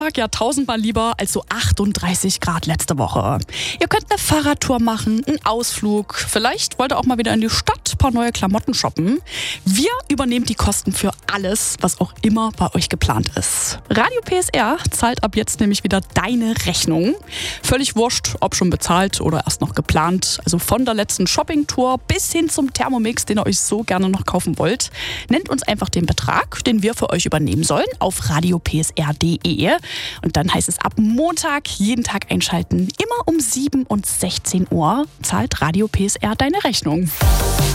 Ja, tausendmal lieber als so 38 Grad letzte Woche. Ihr könnt eine Fahrradtour machen, einen Ausflug. Vielleicht wollt ihr auch mal wieder in die Stadt ein paar neue Klamotten shoppen. Wir übernehmen die Kosten für alles, was auch immer bei euch geplant ist. Radio PSR zahlt ab jetzt nämlich wieder deine Rechnung. Völlig wurscht, ob schon bezahlt oder erst noch geplant. Also von der letzten Shoppingtour bis hin zum Thermomix, den ihr euch so gerne noch kaufen wollt. Nennt uns einfach den Betrag, den wir für euch übernehmen sollen, auf radiopsr.de. Und dann heißt es ab Montag jeden Tag einschalten. Immer um 7 und 16 Uhr zahlt Radio PSR deine Rechnung.